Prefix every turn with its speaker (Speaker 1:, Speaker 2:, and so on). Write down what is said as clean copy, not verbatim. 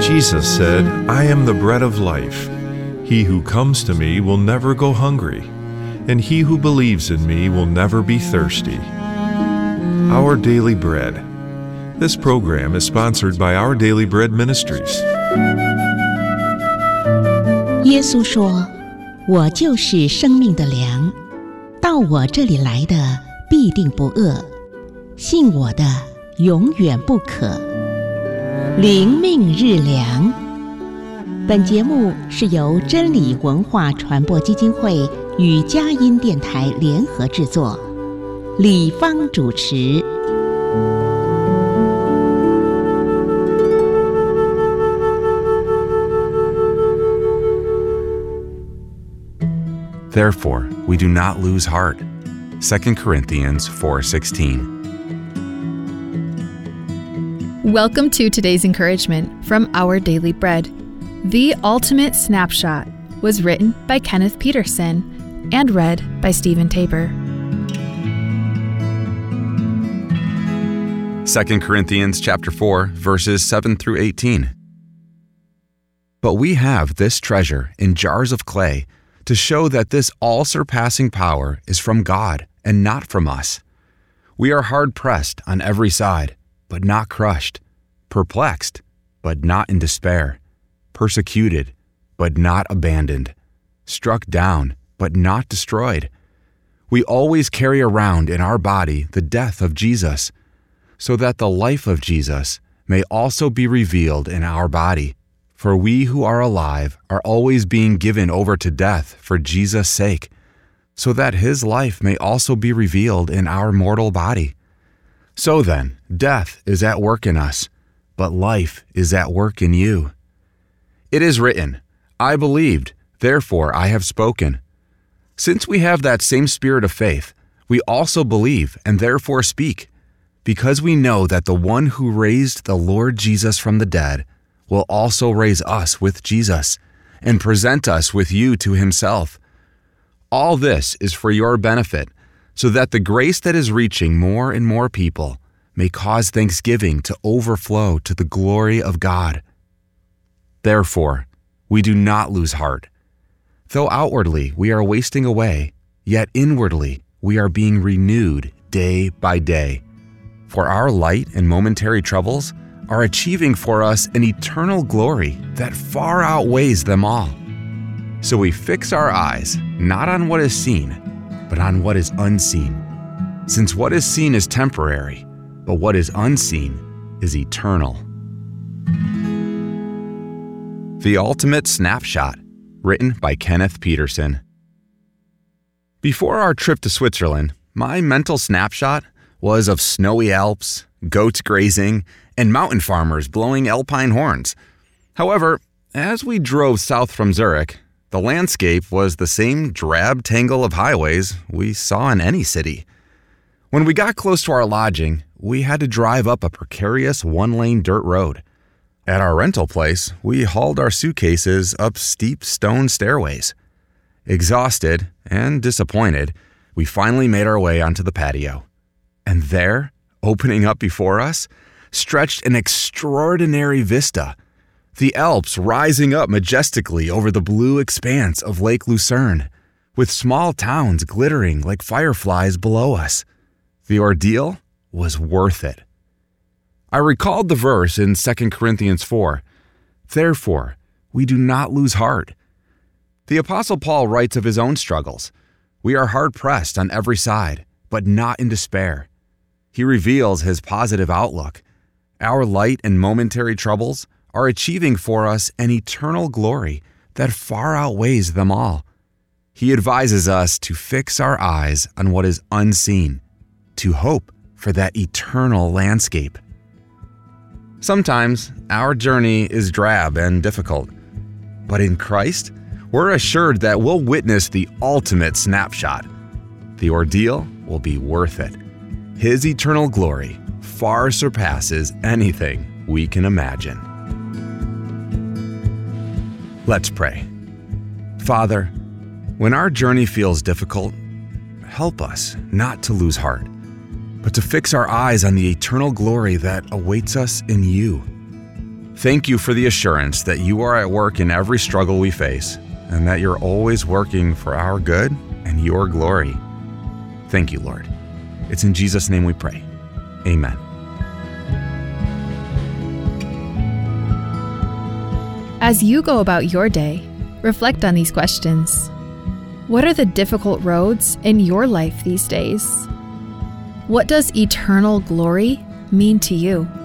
Speaker 1: Jesus said, "I am the bread of life. He who comes to me will never go hungry, and he who believes in me will never be thirsty." Our Daily Bread. This program is sponsored by Our Daily Bread Ministries.
Speaker 2: 耶稣说：“我就是生命的粮，到我这里来的必定不饿，信我的永远不渴。”灵命日粮。本节目是由真理文化传播基金会与佳音电台联合制作，李芳主持。
Speaker 3: Therefore, we do not lose heart. 2 Corinthians 4:16.
Speaker 4: Welcome to today's encouragement from Our Daily Bread. The Ultimate Snapshot was written by Kenneth Peterson and read by Stephen Tabor.
Speaker 3: 2 Corinthians chapter 4, verses 7 through 18. But we have this treasure in jars of clay to show that this all-surpassing power is from God and not from us. We are hard-pressed on every side, but not crushed, perplexed, but not in despair, persecuted, but not abandoned, struck down, but not destroyed. We always carry around in our body the death of Jesus, so that the life of Jesus may also be revealed in our body. For we who are alive are always being given over to death for Jesus' sake, so that his life may also be revealed in our mortal body. So then, death is at work in us, but life is at work in you. It is written, "I believed, therefore I have spoken." Since we have that same spirit of faith, we also believe and therefore speak, because we know that the one who raised the Lord Jesus from the dead will also raise us with Jesus and present us with you to himself. All this is for your benefit, so that the grace that is reaching more and more people may cause thanksgiving to overflow to the glory of God. Therefore, we do not lose heart. Though outwardly we are wasting away, yet inwardly we are being renewed day by day. For our light and momentary troubles are achieving for us an eternal glory that far outweighs them all. So we fix our eyes not on what is seen, but on what is unseen, since what is seen is temporary, but what is unseen is eternal. The Ultimate Snapshot, written by Kenneth Peterson. Before our trip to Switzerland, my mental snapshot was of snowy Alps, goats grazing, and mountain farmers blowing alpine horns. However, as we drove south from Zurich, the landscape was the same drab tangle of highways we saw in any city. When we got close to our lodging, we had to drive up a precarious one-lane dirt road. At our rental place, we hauled our suitcases up steep stone stairways. Exhausted and disappointed, we finally made our way onto the patio. And there, opening up before us, stretched an extraordinary vista, the Alps rising up majestically over the blue expanse of Lake Lucerne, with small towns glittering like fireflies below us. The ordeal was worth it. I recalled the verse in 2 Corinthians 4, "Therefore, we do not lose heart." The Apostle Paul writes of his own struggles. We are hard-pressed on every side, but not in despair. He reveals his positive outlook. Our light and momentary troubles are achieving for us an eternal glory that far outweighs them all. He advises us to fix our eyes on what is unseen, to hope for that eternal landscape. Sometimes our journey is drab and difficult, but in Christ, we're assured that we'll witness the ultimate snapshot. The ordeal will be worth it. His eternal glory far surpasses anything we can imagine. Let's pray. Father, when our journey feels difficult, help us not to lose heart, but to fix our eyes on the eternal glory that awaits us in you. Thank you for the assurance that you are at work in every struggle we face, and that you're always working for our good and your glory. Thank you, Lord. It's in Jesus' name we pray. Amen.
Speaker 4: As you go about your day, reflect on these questions. What are the difficult roads in your life these days? What does eternal glory mean to you?